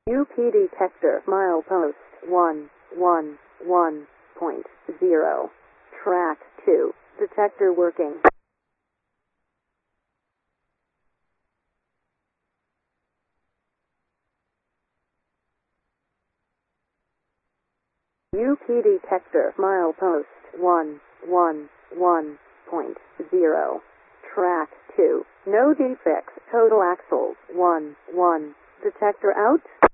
UP detector milepost 111.0. Track 2. Detector working. UP detector milepost 111.0. Track 2. No defects. Total axles 1. Detector out.